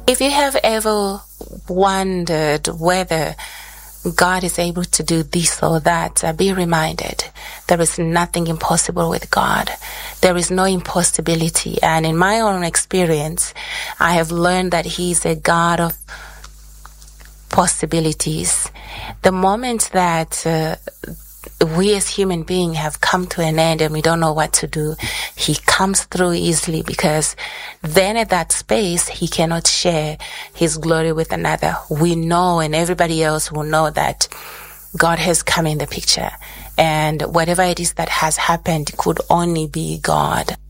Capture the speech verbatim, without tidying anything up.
If you have ever wondered whether God is able to do this or that, uh, be reminded there is nothing impossible with God. There is no impossibility. And in my own experience, I have learned that He is a God of possibilities. The moment that uh, we as human beings have come to an end and we don't know what to do, He comes through easily, because then at that space, He cannot share His glory with another. We know, and everybody else will know, that God has come in the picture. And whatever it is that has happened could only be God.